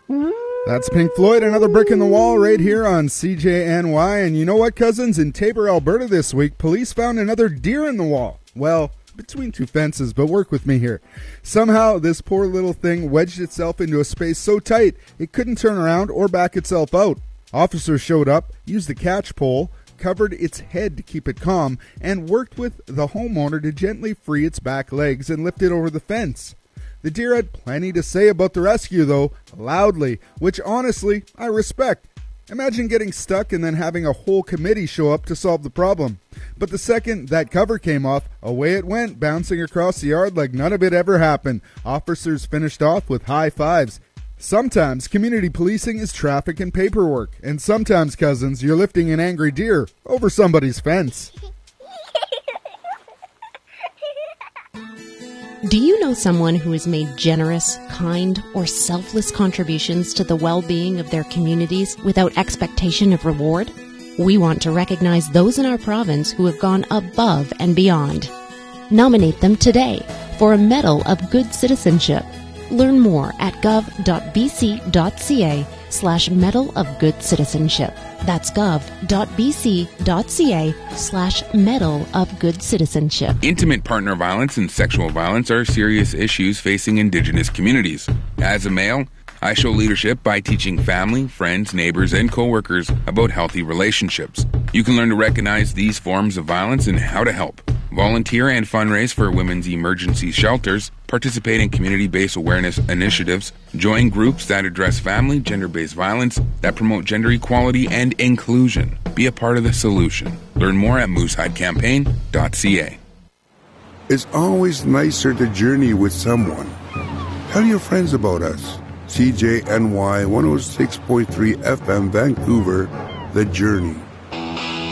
That's Pink Floyd, Another Brick in the Wall, right here on CJNY. And you know what, cousins? In Taber, Alberta this week, police found another deer in the wall. Well, between two fences, but work with me here. Somehow, this poor little thing wedged itself into a space so tight it couldn't turn around or back itself out. Officers showed up, used the catch pole, covered its head to keep it calm, and worked with the homeowner to gently free its back legs and lift it over the fence. The deer had plenty to say about the rescue, though, loudly, which honestly, I respect. Imagine getting stuck and then having a whole committee show up to solve the problem. But the second that cover came off, away it went, bouncing across the yard like none of it ever happened. Officers finished off with high fives. Sometimes community policing is traffic and paperwork, and sometimes, cousins, you're lifting an angry deer over somebody's fence. Do you know someone who has made generous, kind, or selfless contributions to the well-being of their communities without expectation of reward? We want to recognize those in our province who have gone above and beyond. Nominate them today for a Medal of Good Citizenship. Learn more at gov.bc.ca/Medal of Good Citizenship. That's gov.bc.ca/Medal of Good Citizenship. Intimate partner violence and sexual violence are serious issues facing Indigenous communities. As a male, I show leadership by teaching family, friends, neighbors, and coworkers about healthy relationships. You can learn to recognize these forms of violence and how to help. Volunteer and fundraise for women's emergency shelters, participate in community-based awareness initiatives, join groups that address family, gender-based violence, that promote gender equality and inclusion. Be a part of the solution. Learn more at moosehidecampaign.ca. It's always nicer to journey with someone. Tell your friends about us. CJNY 106.3 FM Vancouver, The Journey.